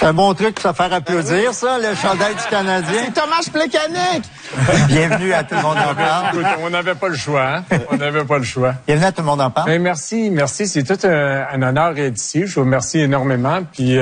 C'est un bon truc pour se faire applaudir, ça, le chandail du Canadien. C'est Thomas Plekanec! Bienvenue à Tout le monde en parle. Écoute, on n'avait pas le choie, hein? On n'avait pas le choix. Bienvenue à Tout le monde en parle. Mais merci. C'est tout un honneur d'être ici. Je vous remercie énormément. Puis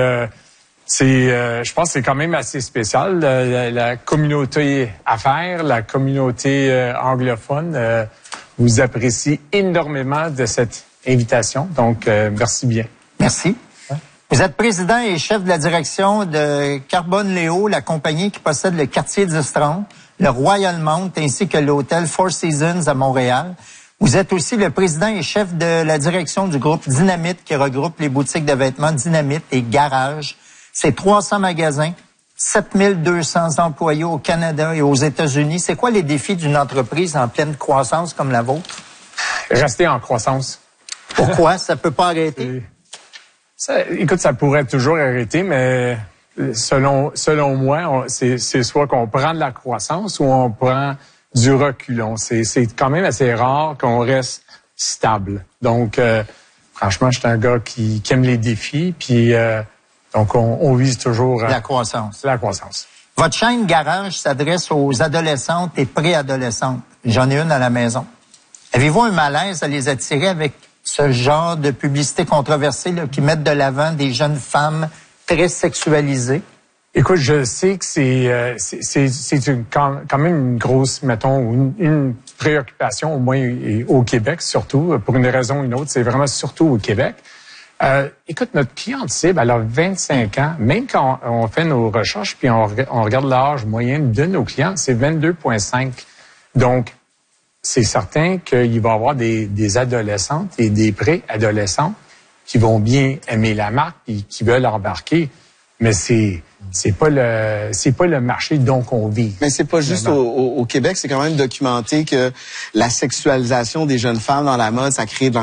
je pense que c'est quand même assez spécial. La communauté affaires, la communauté anglophone vous apprécie énormément de cette invitation. Donc, merci bien. Merci. Vous êtes président et chef de la direction de Carbone Léo, la compagnie qui possède le quartier d'Estrange, le Royal Mount ainsi que l'hôtel Four Seasons à Montréal. Vous êtes aussi le président et chef de la direction du groupe Dynamite qui regroupe les boutiques de vêtements Dynamite et Garage. C'est 300 magasins, 7200 employés au Canada et aux États-Unis. C'est quoi les défis d'une entreprise en pleine croissance comme la vôtre? Rester en croissance. Pourquoi? Ça peut pas arrêter? Écoute, ça pourrait toujours arrêter, mais selon moi, c'est soit qu'on prend de la croissance ou on prend du reculon. C'est quand même assez rare qu'on reste stable. Donc, franchement, je suis un gars qui aime les défis, puis donc on vise toujours la croissance. La croissance. Votre chaîne Garage s'adresse aux adolescentes et préadolescentes. J'en ai une à la maison. Avez-vous un malaise à les attirer avec ce genre de publicité controversée là, qui mettent de l'avant des jeunes femmes très sexualisées? Écoute, je sais que c'est quand même une grosse, mettons, une préoccupation, au moins au Québec, surtout, pour une raison ou une autre. C'est vraiment surtout au Québec. Écoute, notre cliente cible, elle a 25 ans. Même quand on fait nos recherches, puis on regarde l'âge moyen de nos clients, c'est 22,5. Donc, c'est certain qu'il va y avoir des adolescentes et des pré-adolescents qui vont bien aimer la marque et qui veulent embarquer. Mais c'est pas le marché dont on vit. Mais c'est pas juste au Québec, c'est quand même documenté que la sexualisation des jeunes femmes dans la mode, ça crée de